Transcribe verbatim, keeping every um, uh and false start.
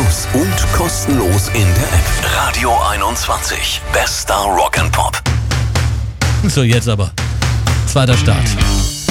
Plus und kostenlos in der App. Radio einundzwanzig. Bester Rock and Pop. So, jetzt aber. Zweiter Start.